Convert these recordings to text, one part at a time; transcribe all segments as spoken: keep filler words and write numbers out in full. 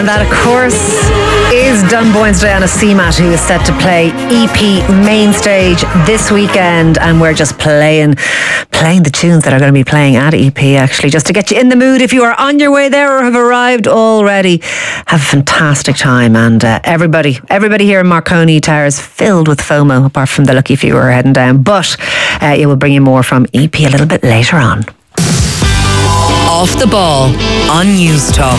And that, of course, is Dunboyne's Diana Seamat, who is set to play E P main stage this weekend. And we're just playing playing the tunes that are going to be playing at E P, actually, just to get you in the mood. If you are on your way there or have arrived already, have a fantastic time. And uh, everybody, everybody here in Marconi Tower is filled with FOMO, apart from the lucky few who are heading down. But uh, it will bring you more from E P a little bit later on. Off the Ball on News Talk.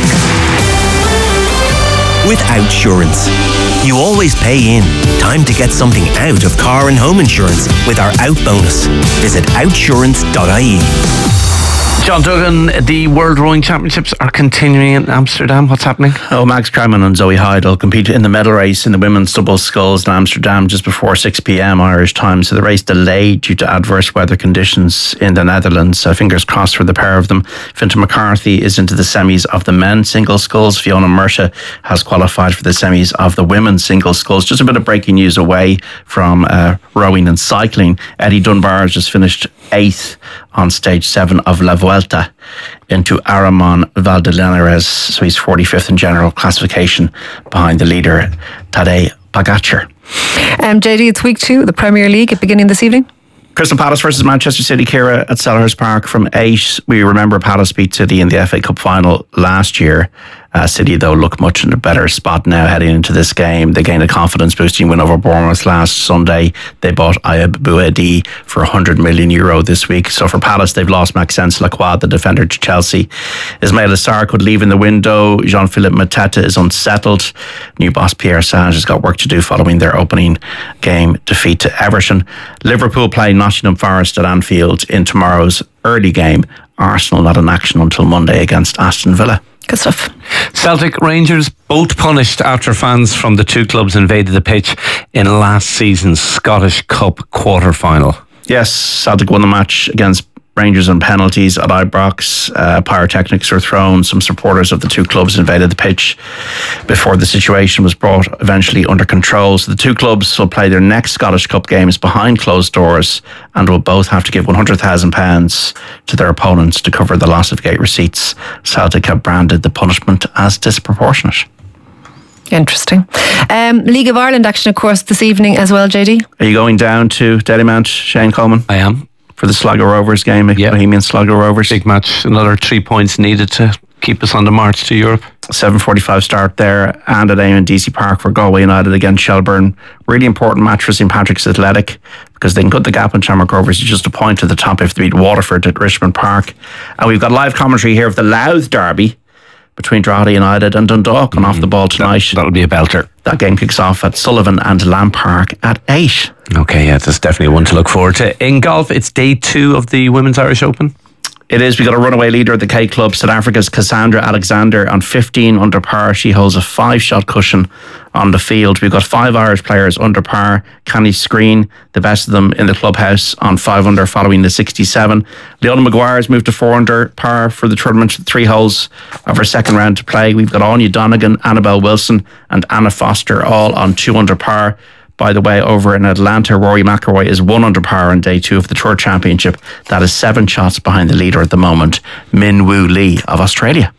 With Outsurance, you always pay in. Time to get something out of car and home insurance with our Out bonus. Visit outsurance dot I E. John Duggan, the World Rowing Championships are continuing in Amsterdam. What's happening? Oh, Max Kreiman and Zoe Hyde will compete in the medal race in the women's double sculls in Amsterdam just before six p.m. Irish time. So the race delayed due to adverse weather conditions in the Netherlands. So fingers crossed for the pair of them. Fintan McCarthy is into the semis of the men's single sculls. Fiona Murta has qualified for the semis of the women's single sculls. Just a bit of breaking news away from uh, rowing and cycling. Eddie Dunbar has just finished eighth on stage seven of La Vuelta into Aramon Val de Linares, so he's forty-fifth in general classification behind the leader Tadej Pogačar. Um, J D, it's week two of the Premier League beginning this evening. Crystal Palace versus Manchester City, Ciara, at Selhurst Park from eight. We remember Palace beat City in the F A Cup final last year. Uh, City, though, look much in a better spot now heading into this game. They gained a confidence-boosting win over Bournemouth last Sunday. They bought Ayab Bouadi for one hundred million euro this week. So for Palace, they've lost Maxence Lacroix, the defender, to Chelsea. Ismaila Sarr could leave in the window. Jean-Philippe Mateta is unsettled. New boss Pierre Sange has got work to do following their opening game defeat to Everton. Liverpool play Nottingham Forest at Anfield in tomorrow's early game. Arsenal not in action until Monday against Aston Villa. Good stuff. Celtic Rangers both punished after fans from the two clubs invaded the pitch in last season's Scottish Cup quarter-final. Yes, Celtic won the match against Rangers on penalties at Ibrox. Uh, pyrotechnics were thrown. Some supporters of the two clubs invaded the pitch before the situation was brought eventually under control. So the two clubs will play their next Scottish Cup games behind closed doors and will both have to give one hundred thousand pounds to their opponents to cover the loss of gate receipts. Celtic have branded the punishment as disproportionate. Interesting. Um, League of Ireland action, of course, this evening as well, J D. Are you going down to Dalymount, Shane Coleman? I am. For the Sligo Rovers game, yep. Bohemian Sligo Rovers. Big match. Another three points needed to keep us on the march to Europe. seven forty-five start there, and at Eamon D C Park for Galway United against Shelburne. Really important match for Saint Patrick's Athletic because they can cut the gap on Shamrock Rovers to just a point to the top if they beat Waterford at Richmond Park. And we've got live commentary here of the Louth Derby between Drogheda United and Dundalk on mm, Off the Ball tonight. That, that'll be a belter. That game kicks off at Sullivan and Lamb Park at eight. Okay, yeah, that's definitely one to look forward to. In golf, it's day two of the Women's Irish Open. It is. We got a runaway leader at the K Club, South Africa's Cassandra Alexander, on fifteen under par. She holds a five-shot cushion on the field. We've got five Irish players under par. Canny Screen, the best of them in the clubhouse, on five under following the sixty-seven. Leona Maguire's moved to four under par for the tournament, three holes of her second round to play. We've got Anya Donegan, Annabelle Wilson and Anna Foster all on two under par. By the way, over in Atlanta, Rory McIlroy is one under par on day two of the Tour Championship. That is seven shots behind the leader at the moment, Min Woo Lee of Australia.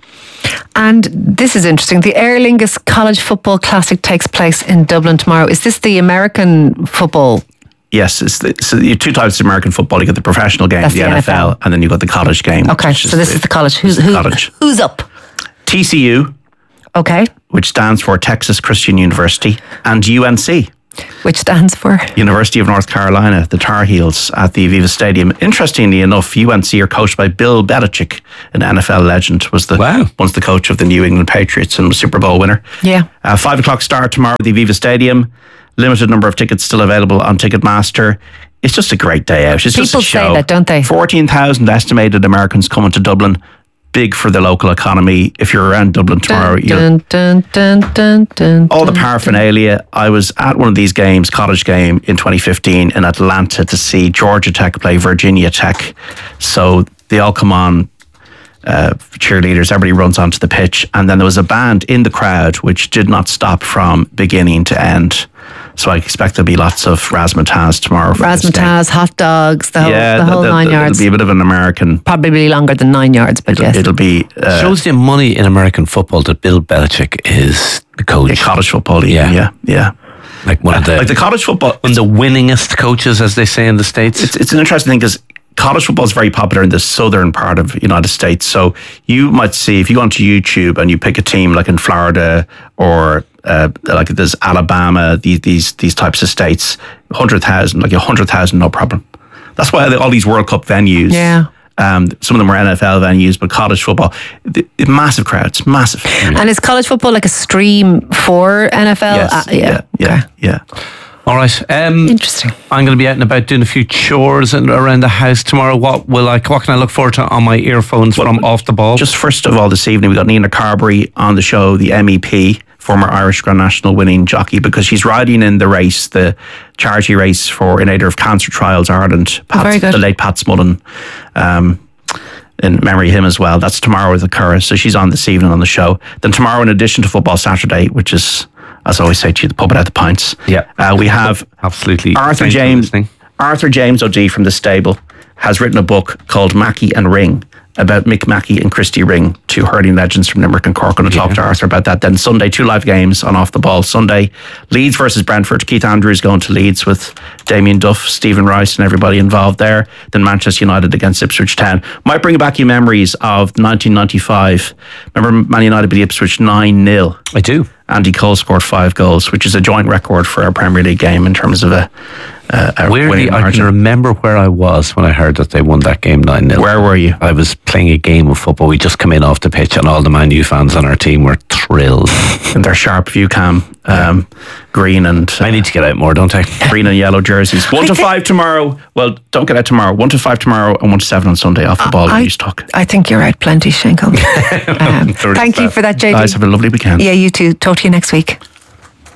And this is interesting. The Aer Lingus College Football Classic takes place in Dublin tomorrow. Is this the American football? Yes, it's the, so you have two types of American football. You got the professional game, the, the N F L, N F L, and then you got the college game. Okay, so this is the college. Who's, the who, college. Who's up? T C U. Okay. Which stands for Texas Christian University, and U N C. Which stands for? University of North Carolina, the Tar Heels at the Aviva Stadium. Interestingly enough, U N C are coached by Bill Belichick, an N F L legend, was the wow. once the coach of the New England Patriots and Super Bowl winner. Yeah. Uh, five o'clock start tomorrow at the Aviva Stadium. Limited number of tickets still available on Ticketmaster. It's just a great day out. It's People just a show. say that, don't they? fourteen thousand estimated Americans coming to Dublin. Big for the local economy. If you're around Dublin tomorrow, dun, you're dun, dun, dun, dun, all the dun, paraphernalia. I was at one of these games, college game in twenty fifteen in Atlanta, to see Georgia Tech play Virginia Tech. So they all come on, uh, cheerleaders, everybody runs onto the pitch, and then there was a band in the crowd which did not stop from beginning to end. So I expect there'll be lots of razzmatazz tomorrow. For this game. Razzmatazz, hot dogs, the whole, Yeah, the whole the- the- nine the- yards. It'll be a bit of an American. Probably longer than nine yards, but yes. It'll be uh, Shows the money in American football that Bill Belichick is the coach. yeah, cottage football. Yeah. Yeah, yeah, yeah. Like one of the, Like the cottage football. one of the winningest coaches, as they say in the States. It's, it's an interesting thing because college football is very popular in the southern part of the United States. So you might see, if you go onto YouTube and you pick a team like in Florida or uh, like there's Alabama, these these these types of states, one hundred thousand, like one hundred thousand, no problem. That's why all these World Cup venues, Yeah. um, some of them are N F L venues, but college football, the, the massive crowds, massive. And is college football like a stream for N F L? Yes, Uh, yeah, yeah, Okay. yeah. All right. Um, Interesting. I'm going to be out and about doing a few chores and around the house tomorrow. What will I? What can I look forward to on my earphones from Off the Ball? Just first of all, this evening we got Nina Carberry on the show, the M E P, former Irish Grand National winning jockey, because she's riding in the race, the charity race for in aid of Cancer Trials Ireland. Pat, very good. The late Pat Smullen, um, in memory of him as well. That's tomorrow with the Curra, so she's on this evening on the show. Then tomorrow, in addition to Football Saturday, which is, as I always say to you, the pub without the pints. Yeah. uh, we have Absolutely. Arthur Thanks for James. listening. Arthur James O'D from the stable has written a book called Mackey and Ring about Mick Mackey and Christy Ring, two hurling legends from Limerick and Cork. I'm going to talk to Arthur about that. Then Sunday, two live games on Off the Ball. Sunday, Leeds versus Brentford. Keith Andrews going to Leeds with Damien Duff, Stephen Rice and everybody involved there. Then Manchester United against Ipswich Town. Might bring back you memories of nineteen ninety-five. Remember Man United beat Ipswich nine nil. I do. Andy Cole scored five goals, which is a joint record for our Premier League game in terms of a, uh, a Weirdly, winning I can margin. remember where I was when I heard that they won that game nine nil. Where were you? I was playing a game of football. We just come in off the pitch, and all the Man U fans on our team were thrilled. In their sharp view cam, um, green and uh, I need to get out more, don't I? green and yellow jerseys. One to five tomorrow. Well, don't get out tomorrow. One to five tomorrow and one to seven on Sunday. Off the ball. I, You talk. I think you're out plenty, Shinkel. um, thank you for that, J D. Guys, have a lovely weekend. Yeah, you too. Talk to you next week.